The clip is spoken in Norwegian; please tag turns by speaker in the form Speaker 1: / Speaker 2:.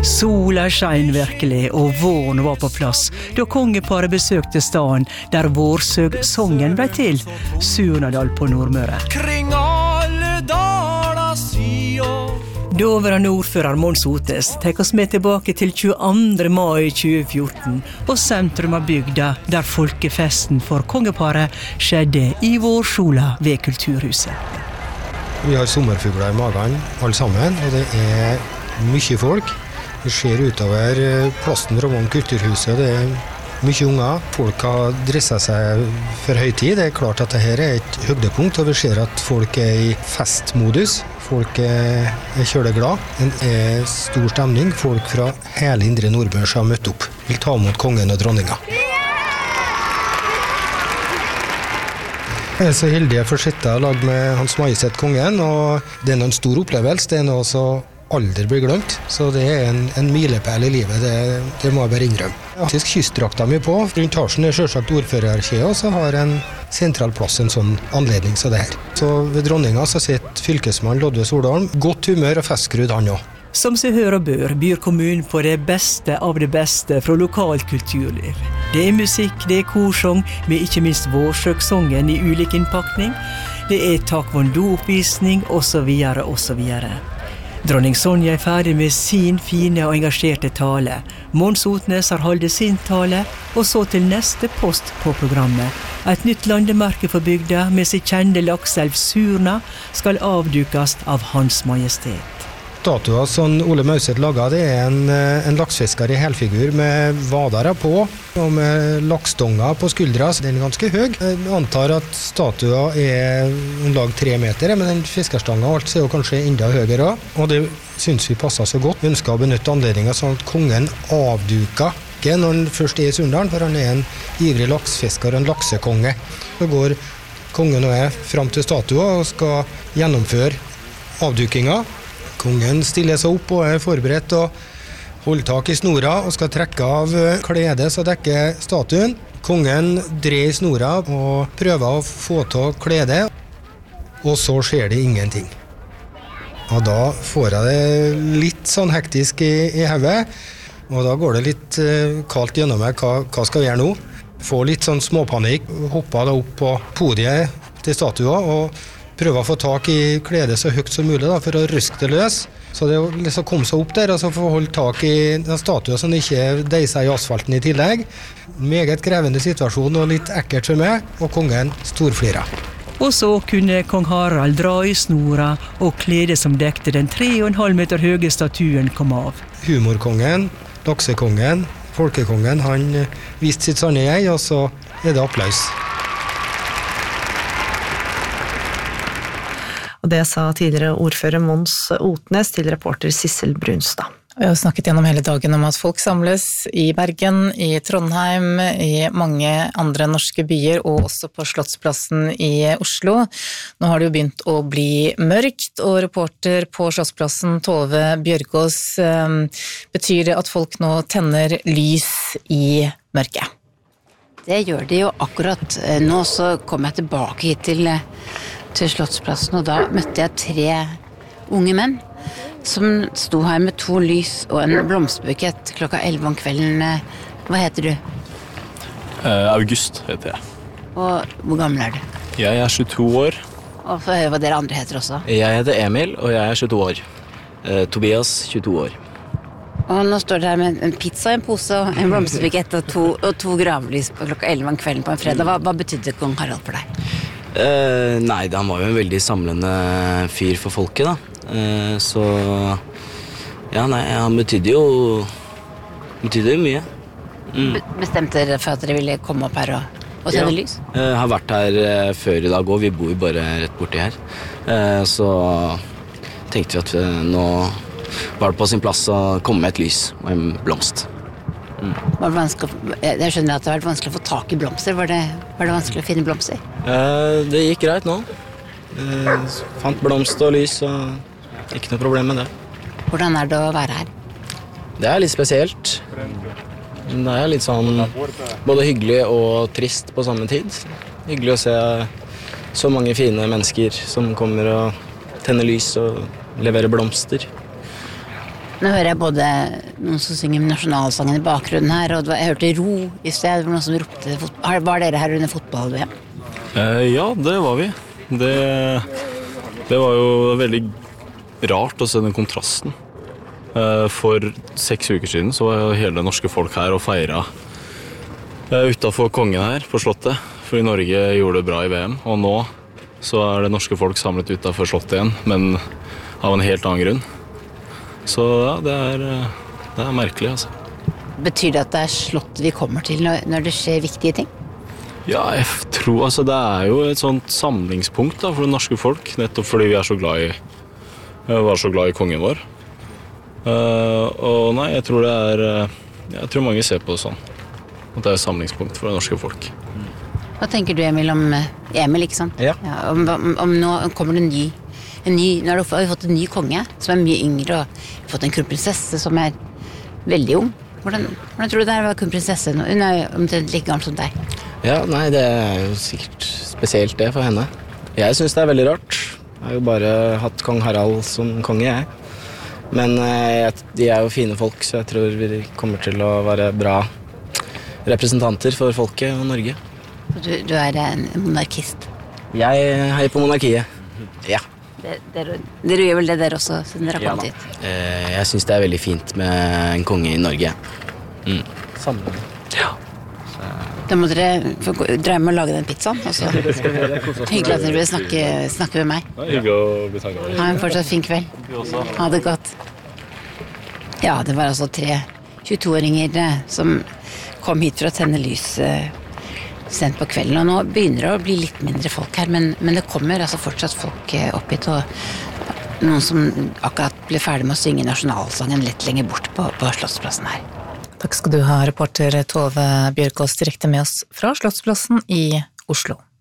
Speaker 1: Sola skein virkelig, og våren var på plass, da kongeparet besøkte staden der vårsøgsongen ble til, Surnadal på Nordmøre.
Speaker 2: Kring alle daler sier.
Speaker 1: Dåverande ordfører Mons Otnes tek oss med tilbake til 22. mai 2014 og sentrum av bygda der folkefesten for kongeparet skjedde i vårsola ved Kulturhuset.
Speaker 3: Vi har sommerfugler i magen, alle sammen, og det mye folk. Vi ser utover plassen foran Kulturhuset, det mye unger. Folk har dresset seg for høytid. Det klart at dette et høydepunkt, og vi ser at folk i festmodus. Folk kjøleglad. Det stor stemning. Folk fra hele Indre Nordmøre som har møtt opp. Vil ta imot kongen og dronninga. Jeg så heldig å få sitte og lage med Hans Majestet kongen, og det noen stor opplevelse. Det noe så aldri blir glemt, så det en milepæl i livet, det må jeg bare innrømme. Faktisk kystdrakta mi på, rundt Harsen selvsagt ordførerkjea, og så har en sentral plass en sånn anledning som det her. Så ved dronninga så sitter fylkesmann Lodve Solholm, godt humør og festskrudd han også.
Speaker 1: Som seg hør og bør byr kommunen på det beste av det beste fra lokalt kulturliv. Det musikk, det korsang, med ikke minst vårsøgsongen i ulik innpakning. Det taekwondo-oppvisning, og så videre, og så videre. Dronning Sonja ferdig med sin fine og engasjerte tale. Mons Otnes har holdt sin tale, og så til neste post på programmet. Et nytt landemerke for bygda med sin kjente lakselv Surna skal avdukes av Hans Majestet.
Speaker 3: Statuen som Ole Mauseth laget, det en laksfisker i helfigur med vadere på, og med laksstonger på skuldra, så den ganske høy. Jeg antar at statuen om lag 3 meter, men den fiskerstangen og alt er jo kanskje enda høyere også. Og det synes vi passer så godt. Vi ønsker å benytte anledningen sånn at kongen avduker ikke når han først i Surndalen, for han en ivrig laksfisker og en laksekonge. Så går kongen og frem til statuen og skal gjennomføre avdukinga. Kongen stiller seg opp og forberedt og holder tak i snora og skal trekke av kledet som dekker statuen. Kongen dreier snora og prøver å få til kledet, og så skjer det ingenting. Og da får jeg det litt sånn hektisk i hodet, og da går det litt kaldt gjennom meg, hva skal vi gjøre nå? Får litt sånn småpanikk, hopper da opp på podiet til statuen og prøve å få tak i kledet så høyt som mulig da, for å ryske det løs. Så det liksom kom seg opp der, og så få holde tak i den statuen som ikke deiser i asfalten i tillegg. Meget krevende situasjon og litt ekkert for meg, og kongen storflirer.
Speaker 1: Og så kunne kong Harald dra i snora, og kledet som dekte den 3,5 meter høye statuen kom av.
Speaker 3: Humorkongen, laksekongen, folkekongen, han viste sitt sanne jeg, og så det applaus.
Speaker 4: Og det sa tidligere ordfører Mons Otnes til reporter Sissel Brunstad.
Speaker 5: Vi har snakket gjennom hele dagen om at folk samles i Bergen, i Trondheim, i mange andre norske byer, og også på Slottsplassen i Oslo. Nå har det jo begynt å bli mørkt, og reporter på Slottsplassen, Tove Bjørgaas, betyr det at folk nå tenner lys i mørket?
Speaker 6: Det gjør de jo akkurat. Nå så kom jeg tilbake hit til Slottsplassen, og da møtte jeg 3 unge menn som sto her med 2 lys og en blomsterbukett klokka 11 om kvelden. Hva heter du?
Speaker 7: August heter jeg.
Speaker 6: Og hvor gammel er du?
Speaker 7: Jeg er 22 år.
Speaker 6: Og få høre hva dere andre heter også.
Speaker 7: Jeg heter Emil, og jeg er 22 år. Tobias, 22 år.
Speaker 6: Og nå står det her med en pizza, en pose, en blomsterbukett og to gravlys på klokka 11 om kvelden på en fredag. Hva betydde kong Harald for deg?
Speaker 7: Nei, han var jo en veldig samlende fyr for folket da. Så ja, nei, han betydde jo mye.
Speaker 6: Bestemte dere for at dere ville komme opp her og tenne lys?
Speaker 7: Jeg har vært her før i dag, og vi bor jo bare rett borti her. Så tenkte vi at nå var det på sin plass å komme med et lys og en blomst.
Speaker 6: Var det vanskelig, jeg skjønner at det har vært vanskelig å få tak i blomster. Var det vanskelig å finne blomster?
Speaker 7: Det gikk greit nå. Fant blomst og lys, og ikke noe problem med det.
Speaker 6: Hvordan er det å være her?
Speaker 7: Det er litt spesielt. Det er litt sånn både hyggelig og trist på samme tid. Hyggelig å se så mange fine mennesker som kommer og tenner lys og leverer blomster.
Speaker 6: Nå hører jeg både noen som synger nasjonalsangen I bakgrunnen her, og jeg hørte ro I sted, det var noen som ropte fotball. Var dere her under fotball-VM?
Speaker 8: Ja, det var vi. Det var jo veldig rart å se den kontrasten. For 6 uker siden så var jo hele det norske folk her og feiret utenfor kongen her på slottet, fordi Norge gjorde det bra I VM, og nå så det norske folk samlet utenfor slottet igjen, men av en helt annen grunn. Så ja, det er merkelig, altså.
Speaker 6: Betyr det at det slottet vi kommer til når det skjer viktige ting?
Speaker 8: Ja, jeg tror, altså det jo et sånt samlingspunkt da, for det norske folk, nettopp fordi vi så glad I kongen vår. Og nei, jeg tror jeg tror mange ser på det sånn, at det et samlingspunkt for det norske folk.
Speaker 6: Hva tenker du, Emil, om Emil, ikke sant?
Speaker 7: Ja.
Speaker 6: Om nå kommer det nå har vi fått en ny konge, som mye yngre, og vi har fått en kronprinsesse som veldig ung. Hvordan tror du det å være kronprinsesse nå? Hun omtrent like gammel som deg.
Speaker 7: Ja, nei, det jo sikkert spesielt det for henne. Jeg synes det veldig rart. Jeg har jo bare hatt kong Harald som konge, jeg. Men de jo fine folk, så jeg tror vi kommer til å være bra representanter for folket og Norge.
Speaker 6: Du en monarkist?
Speaker 7: Jeg heier på monarkiet, ja.
Speaker 6: Dere gjør vel det dere også, siden dere har kommet hit?
Speaker 7: Jeg synes det veldig fint med en konge I Norge. Sammen. Ja.
Speaker 6: Da må dere drømme å lage den pizzaen, og så hyggelig at dere vil snakke med meg.
Speaker 8: Hyggelig å bli snakket med.
Speaker 6: Ha en fortsatt fin kveld. Ha det godt. Ja, det var altså 3 22-åringer som kom hit for å tenne lys sent på kvelden, og nå begynner det å bli litt mindre folk her, men det kommer altså fortsatt folk opp hit, og noen som akkurat ble ferdig med å synge nasjonalsangen litt lenger bort på Slottsplassen her.
Speaker 5: Takk skal du ha, reporter Tove Bjørkås, direkte med oss fra Slottsplassen I Oslo.